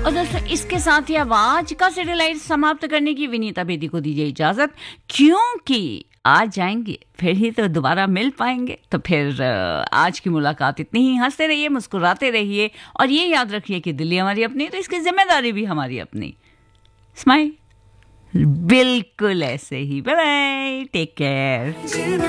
और दोस्तों इसके साथ ही अब आज का सैटेलाइट समाप्त करने की विनीता बेदी को दीजिए इजाजत, क्योंकि आज जाएंगे फिर ही तो दोबारा मिल पाएंगे। तो फिर आज की मुलाकात इतनी ही। हंसते रहिए, मुस्कुराते रहिए और ये याद रखिए कि दिल्ली हमारी अपनी, तो इसकी जिम्मेदारी भी हमारी अपनी। स्माइल, बिल्कुल ऐसे ही। Bye bye, take care.